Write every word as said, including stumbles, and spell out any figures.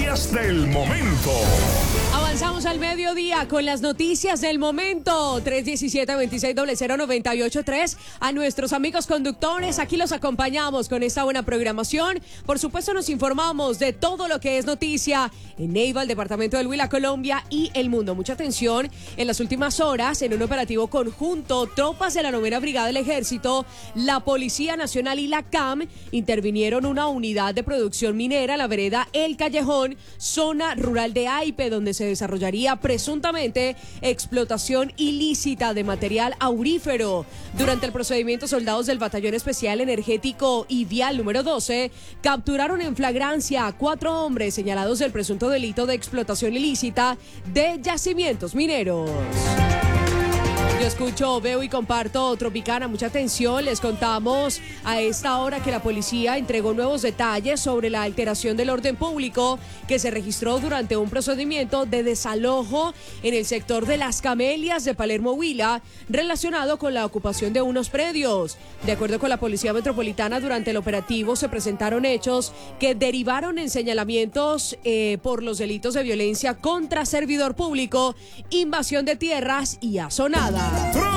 noticias del momento. Avanzamos al mediodía con las noticias del momento. tres diecisiete, veintiséis cero cero, noventa y ocho tres. A nuestros amigos conductores, aquí los acompañamos con esta buena programación. Por supuesto, nos informamos de todo lo que es noticia en Neiva, el departamento del Huila, Colombia y el mundo. Mucha atención. En las últimas horas, en un operativo conjunto, tropas de la novena Brigada del Ejército, la Policía Nacional y la C A M intervinieron una unidad de producción minera en la vereda El Callejón, zona rural de Aipe, donde se desarrollaría presuntamente explotación ilícita de material aurífero. Durante el procedimiento, soldados del Batallón Especial Energético y Vial número doce capturaron en flagrancia a cuatro hombres señalados del presunto delito de explotación ilícita de yacimientos mineros. Yo escucho, veo y comparto Tropicana. Mucha atención, les contamos a esta hora que la policía entregó nuevos detalles sobre la alteración del orden público que se registró durante un procedimiento de desalojo en el sector de Las Camelias de Palermo, Huila, relacionado con la ocupación de unos predios. De acuerdo con la Policía Metropolitana, durante el operativo se presentaron hechos que derivaron en señalamientos eh, por los delitos de violencia contra servidor público, invasión de tierras y azonada.